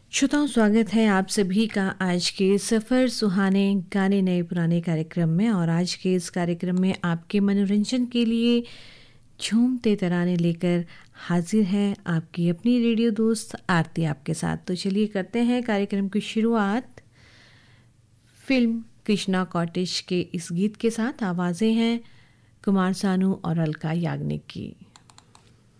श्रोताओं, स्वागत है आप सभी का आज के सफ़र सुहाने गाने नए पुराने कार्यक्रम में। और आज के इस कार्यक्रम में आपके मनोरंजन के लिए झूमते तराने लेकर हाजिर है आपकी अपनी रेडियो दोस्त आरती आपके साथ। तो चलिए करते हैं कार्यक्रम की शुरुआत फिल्म कृष्णा कॉटेज के इस गीत के साथ। आवाज़ें हैं कुमार सानू और अलका याग्निक की।